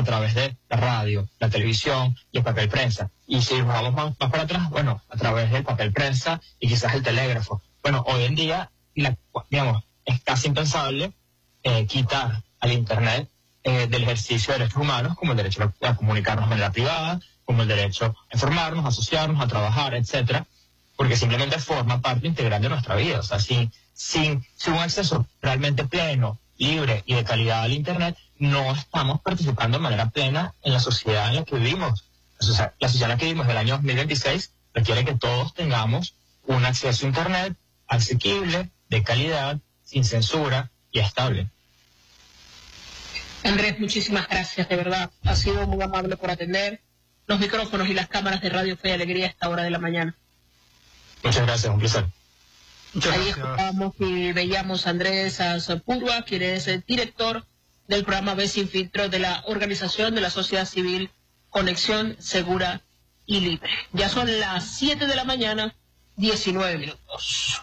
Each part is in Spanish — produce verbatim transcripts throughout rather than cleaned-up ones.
través de la radio, la televisión y el papel prensa. Y si nos vamos más, más para atrás, bueno, a través del papel prensa y quizás el telégrafo. Bueno, hoy en día, la, digamos, es casi impensable eh, quitar al Internet eh, del ejercicio de derechos humanos, como el derecho a, a comunicarnos de manera privada, como el derecho a informarnos, a asociarnos, a trabajar, etcétera, porque simplemente forma parte integral de nuestra vida. O sea, sin, sin, sin un acceso realmente pleno, libre y de calidad al Internet, no estamos participando de manera plena en la sociedad en la que vivimos. O sea, la sociedad en la que vivimos del año dos mil veintiséis requiere que todos tengamos un acceso a Internet asequible, de calidad, sin censura y estable. Andrés, muchísimas gracias, de verdad. Ha sido muy amable por atender los micrófonos y las cámaras de Radio Fe y Alegría a esta hora de la mañana. Muchas gracias, un placer. Ahí escuchamos y veíamos a Andrés Azpurua, quien es el director del programa Ve Sin Filtro de la Organización de la Sociedad Civil Conexión Segura y Libre. Ya son las siete de la mañana, diecinueve minutos.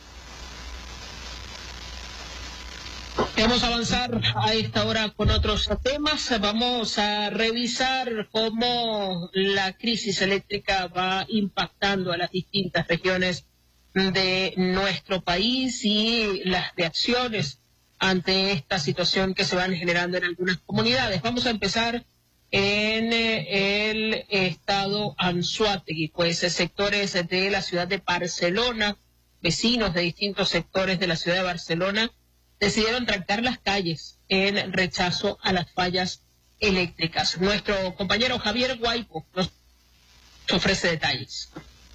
Vamos a avanzar a esta hora con otros temas. Vamos a revisar cómo la crisis eléctrica va impactando a las distintas regiones de nuestro país y las reacciones ante esta situación que se van generando en algunas comunidades. Vamos a empezar en el estado Anzoátegui, pues sectores de la ciudad de Barcelona, vecinos de distintos sectores de la ciudad de Barcelona, decidieron trancar las calles en rechazo a las fallas eléctricas. Nuestro compañero Javier Guaipo nos ofrece detalles.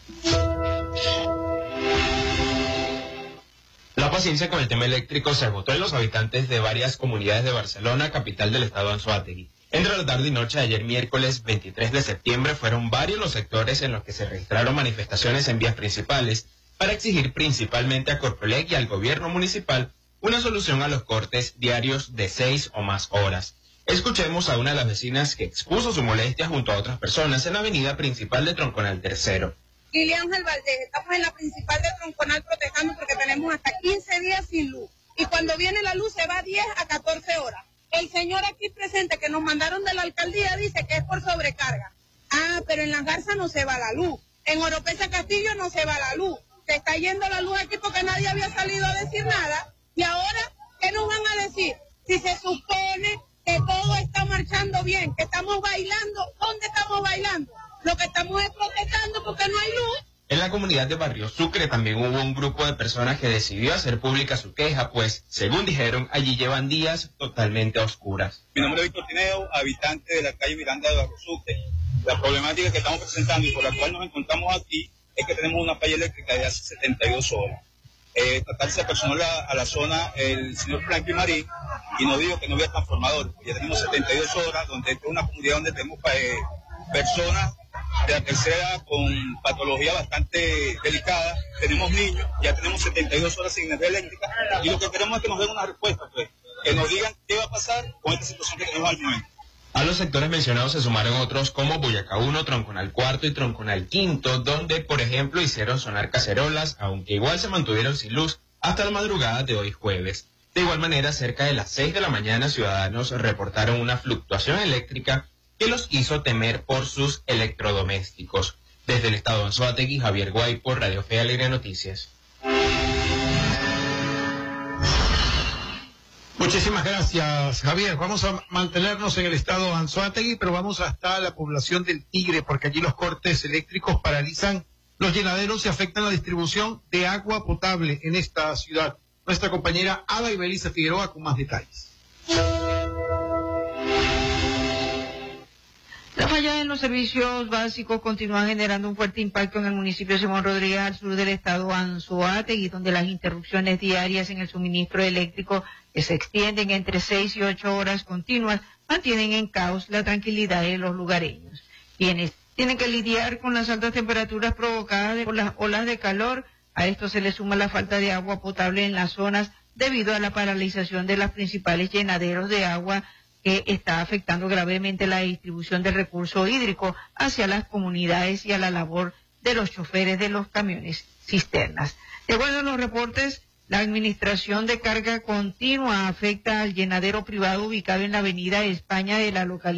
La paciencia con el tema eléctrico se agotó en los habitantes de varias comunidades de Barcelona, capital del estado Anzoátegui. Entre la tarde y noche de ayer miércoles veintitrés de septiembre fueron varios los sectores en los que se registraron manifestaciones en vías principales para exigir principalmente a Corpoelec y al gobierno municipal una solución a los cortes diarios de seis o más horas. Escuchemos a una de las vecinas que expuso su molestia junto a otras personas en la avenida principal de Tronconal Tercero. Lili Ángel Valdés, estamos en la principal de Tronconal protestando porque tenemos hasta quince días sin luz. Y cuando viene la luz se va diez a catorce horas. El señor aquí presente que nos mandaron de la alcaldía dice que es por sobrecarga. Ah, pero en Las Garzas no se va la luz. En Oropesa Castillo no se va la luz. Se está yendo la luz aquí porque nadie había salido a decir nada. Y ahora, ¿qué nos van a decir? Si se supone que todo está marchando bien, que estamos bailando, ¿dónde estamos bailando? Lo que estamos es protestando porque no hay luz. En la comunidad de Barrio Sucre también hubo un grupo de personas que decidió hacer pública su queja, pues, según dijeron, allí llevan días totalmente a oscuras. Mi nombre es Víctor Tineo, habitante de la calle Miranda de Barrio Sucre. La problemática que estamos presentando y por la cual nos encontramos aquí es que tenemos una falla eléctrica de hace setenta y dos horas. Eh, tratar se apersonó la, a la zona el señor Franklin Marín y nos dijo que no había transformador. Ya tenemos setenta y dos horas, donde es una comunidad donde tenemos eh, personas de la tercera con patología bastante delicada, tenemos niños, ya tenemos setenta y dos horas sin energía eléctrica y lo que queremos es que nos den una respuesta, pues, que nos digan qué va a pasar con esta situación que tenemos al momento. A los sectores mencionados se sumaron otros como Boyacá uno, Tronconal cuarto y Tronconal quinto, donde, por ejemplo, hicieron sonar cacerolas, aunque igual se mantuvieron sin luz hasta la madrugada de hoy jueves. De igual manera, cerca de las seis de la mañana, ciudadanos reportaron una fluctuación eléctrica que los hizo temer por sus electrodomésticos. Desde el estado de Anzoátegui, Javier Guaipo, Radio Fe y Alegría Noticias. Muchísimas gracias, Javier. Vamos a mantenernos en el estado de Anzoátegui, pero vamos hasta la población del Tigre, porque allí los cortes eléctricos paralizan los llenaderos y afectan la distribución de agua potable en esta ciudad. Nuestra compañera Ada Ibeliza Figueroa con más detalles. La falla en los servicios básicos continúa generando un fuerte impacto en el municipio de Simón Rodríguez, al sur del estado Anzoátegui, donde las interrupciones diarias en el suministro eléctrico, que se extienden entre seis y ocho horas continuas, mantienen en caos la tranquilidad de los lugareños, quienes tienen que lidiar con las altas temperaturas provocadas por las olas de calor. A esto se le suma la falta de agua potable en las zonas debido a la paralización de los principales llenaderos de agua, que está afectando gravemente la distribución del recurso hídrico hacia las comunidades y a la labor de los choferes de los camiones cisternas. De acuerdo a los reportes, la administración de carga continua afecta al llenadero privado ubicado en la avenida España de la localidad